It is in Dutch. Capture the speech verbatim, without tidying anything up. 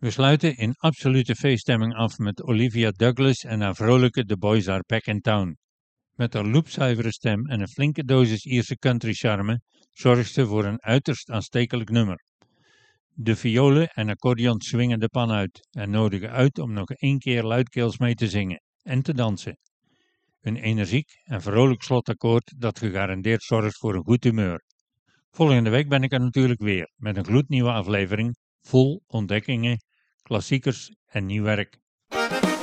We sluiten in absolute feeststemming af met Olivia Douglas en haar vrolijke The Boys Are Back in Town. Met haar loepzuivere stem en een flinke dosis Ierse country charme zorgt ze voor een uiterst aanstekelijk nummer. De violen en accordeon swingen de pan uit en nodigen uit om nog één keer luidkeels mee te zingen en te dansen. Een energiek en vrolijk slotakkoord dat gegarandeerd zorgt voor een goed humeur. Volgende week ben ik er natuurlijk weer met een gloednieuwe aflevering vol ontdekkingen, klassiekers en nieuw werk.